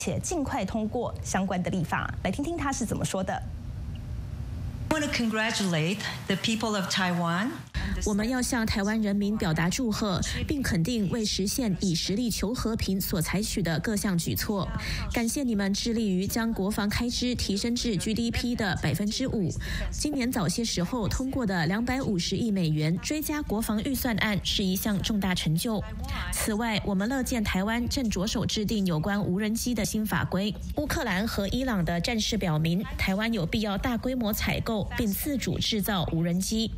且尽快通过相关的立法。来听听他是怎么说的。 I want to congratulate the people of Taiwan. 我们要向台湾人民表达祝贺，并肯定为实现以实力求和平所采取的各项举措。感谢你们致力于将国防开支提升至 GDP 的5%。今年早些时候通过的250亿美元追加国防预算案是一项重大成就。此外，我们乐见台湾正着手制定有关无人机的新法规。乌克兰和伊朗的战事表明，台湾有必要大规模采购并自主制造无人机。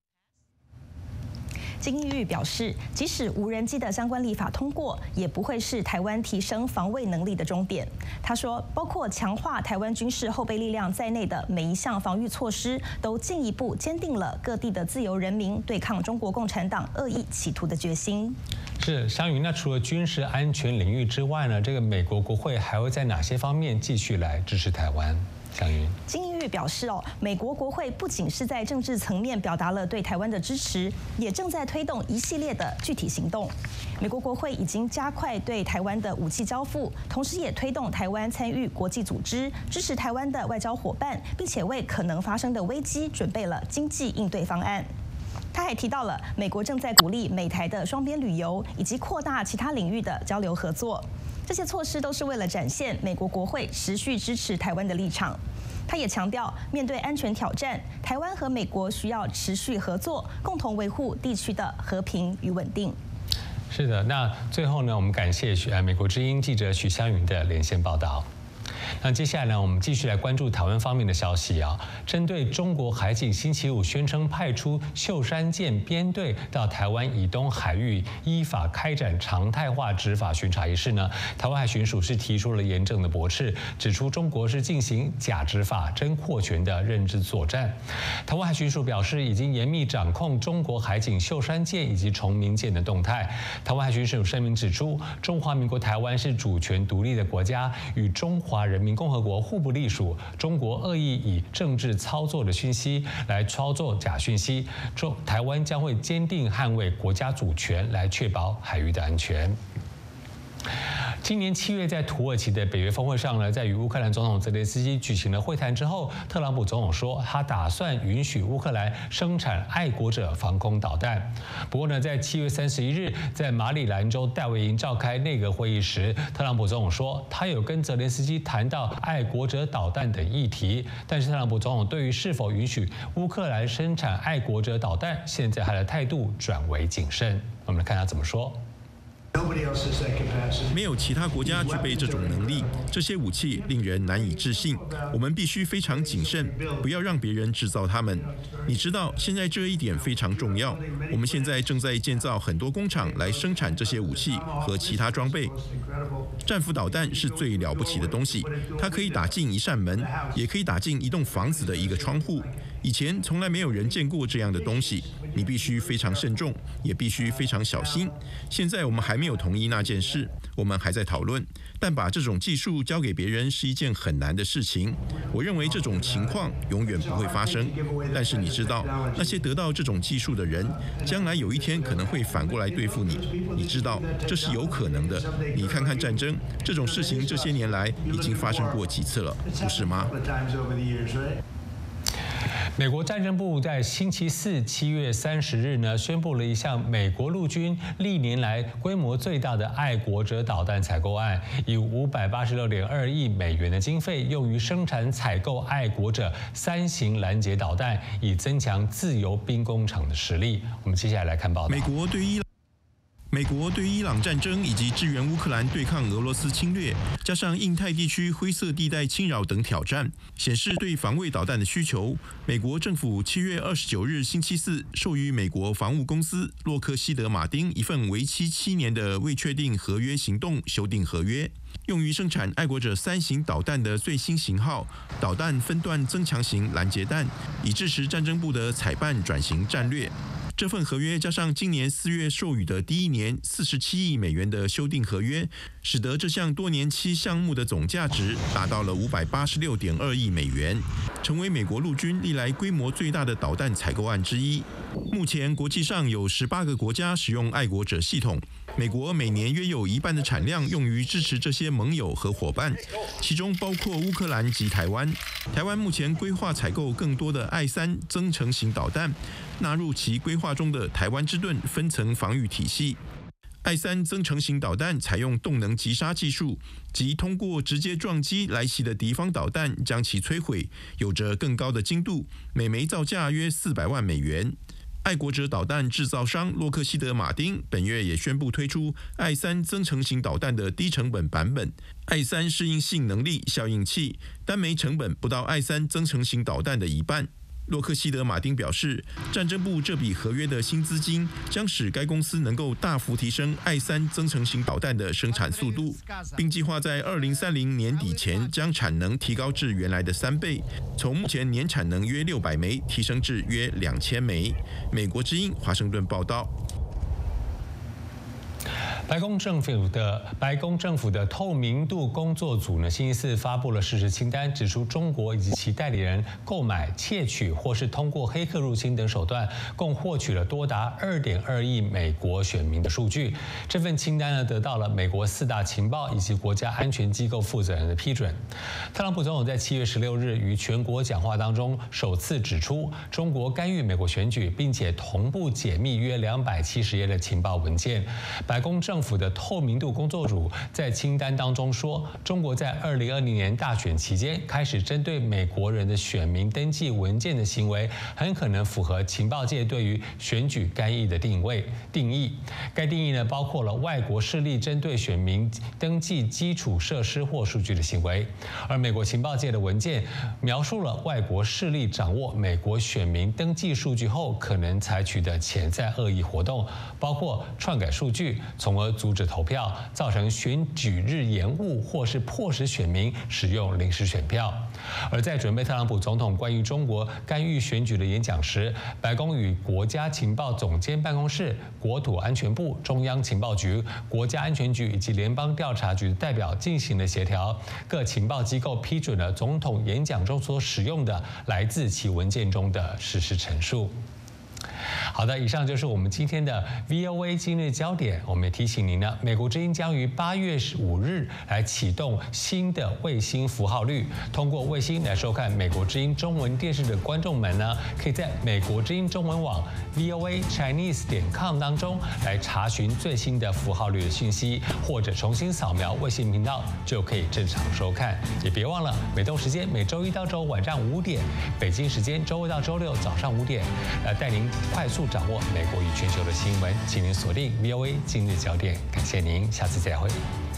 金义玉表示，即使无人机的相关立法通过，也不会是台湾提升防卫能力的终点。他说，包括强化台湾军事后备力量在内的每一项防御措施，都进一步坚定了各地的自由人民对抗中国共产党恶意企图的决心。 是湘云，那除了军事安全领域之外呢，这个美国国会还会在哪些方面继续来支持台湾？ 金义玉表示，美国国会不仅是在政治层面表达了对台湾的支持，也正在推动一系列的具体行动。美国国会已经加快对台湾的武器交付，同时也推动台湾参与国际组织，支持台湾的外交伙伴，并且为可能发生的危机准备了经济应对方案。他还提到了美国正在鼓励美台的双边旅游，以及扩大其他领域的交流合作。这些措施都是为了展现美国国会持续支持台湾的立场。他也强调，面对安全挑战，台湾和美国需要持续合作，共同维护地区的和平与稳定。 是的，那最后呢，我们感谢美国之音记者许湘云的连线报道。那接下来呢，我们继续来关注台湾方面的消息啊。针对中国海警星期五宣称派出秀山舰编队到台湾以东海域依法开展常态化执法巡查一事呢，台湾海巡署是提出了严正的驳斥，指出中国是进行假执法、真扩权的认知作战。台湾海巡署表示，已经严密掌控中国海警秀山舰以及崇明舰的动态。台湾海巡署声明指出，中华民国台湾是主权独立的国家，与中华人民共和国互不隶属。中国恶意以政治操作的讯息来操作假讯息，台湾将会坚定捍卫国家主权，来确保海域的安全。今年7月，在土耳其的北约峰会上呢，在与乌克兰总统泽连斯基举行了会谈之后，特朗普总统说，他打算允许乌克兰生产爱国者防空导弹。不过呢，在7月31日，在马里兰州戴维营召开内阁会议时，特朗普总统说，他有跟泽连斯基谈到爱国者导弹等议题，但是特朗普总统对于是否允许乌克兰生产爱国者导弹，现在他的态度转为谨慎。我们来看他怎么说。 没有其他国家具备这种能力，这些武器令人难以置信。我们必须非常谨慎，不要让别人制造它们。你知道，现在这一点非常重要。我们现在正在建造很多工厂来生产这些武器和其他装备。战斧导弹是最了不起的东西，它可以打进一扇门，也可以打进一栋房子的一个窗户。以前从来没有人见过这样的东西，你必须非常慎重，也必须非常小心。现在我们还没有同意那件事，我们还在讨论。但把这种技术交给别人是一件很难的事情。我认为这种情况永远不会发生。但是你知道，那些得到这种技术的人，将来有一天可能会反过来对付你。你知道，这是有可能的。你看看战争，这种事情这些年来已经发生过几次了，不是吗？ 美国战争部在星期四7月30日呢，宣布了一项美国陆军历年来规模最大的爱国者导弹采购案，以586.2亿美元的经费用于生产采购爱国者3型拦截导弹，以增强自由兵工厂的实力。我们接下来来看报道。 美国对伊朗战争以及支援乌克兰对抗俄罗斯侵略，加上印太地区灰色地带侵扰等挑战，显示对防卫导弹的需求。美国政府7月29日星期四授予美国防务公司洛克希德马丁一份为期7年的未确定合约行动修订合约，用于生产爱国者3型导弹的最新型号导弹分段增强型拦截弹，以支持战争部的采办转型战略。这份合约加上今年4月授予的第一年47亿美元的修订合约，使得这项多年期项目的总价值达到了586.2亿美元，成为美国陆军历来规模最大的导弹采购案之一。目前国际上有18个国家使用爱国者系统， 美国每年约有1半的产量用于支持这些盟友和伙伴，其中包括乌克兰及台湾。台湾目前规划采购更多的I-3增程型导弹，纳入其规划中的台湾之盾分层防御体系。I-3增程型导弹采用动能击杀技术，即通过直接撞击来袭的敌方导弹将其摧毁，有着更高的精度，每枚造价约400万美元。爱国者导弹制造商洛克希德马丁本月也宣布推出I-3增程型导弹的低成本版本，I-3适应性能力效应器，单枚成本不到I-3增程型导弹的1半。洛克希德马丁表示，战争部这笔合约的新资金将使该公司能够大幅提升I-3增程型导弹的生产速度，并计划在2030年底前将产能提高至原来的3倍，从目前年产能约600枚提升至约2000枚。美国之音华盛顿报道。 白宫政府的透明度工作组呢，星期四发布了事实清单，指出中国以及其代理人购买、窃取或是通过黑客入侵等手段，共获取了多达2.2亿美国选民的数据。这份清单呢，得到了美国4大情报以及国家安全机构负责人的批准。特朗普总统在7月16日于全国讲话当中，首次指出中国干预美国选举，并且同步解密约270页的情报文件。白宫政府的透明度工作组在清单当中说，中国在2020年大选期间开始针对美国人的选民登记文件的行为，很可能符合情报界对于选举干预的定义。该定义呢，包括了外国势力针对选民登记基础设施或数据的行为。而美国情报界的文件描述了外国势力掌握美国选民登记数据后可能采取的潜在恶意活动，包括篡改数据，从而阻止投票，造成选举日延误，或是迫使选民使用临时选票。而在准备特朗普总统关于中国干预选举的演讲时，白宫与国家情报总监办公室、国土安全部、中央情报局、国家安全局以及联邦调查局的代表进行了协调。各情报机构批准了总统演讲中所使用的来自其文件中的事实陈述。好的，以上就是我们今天的 VOA 今日焦点。我们也提醒您呢，美国之音将于8月5日来启动新的卫星符号率。通过卫星来收看美国之音中文电视的观众们呢，可以在美国之音中文网 voachinese.com 当中来查询最新的符号率的讯息，或者重新扫描卫星频道就可以正常收看。也别忘了，美东时间每周1到周5晚上5点，北京时间周2到周6早上5点，带您快速掌握美国与全球的新闻，请您锁定 VOA 今日焦点。感谢您，下次再会。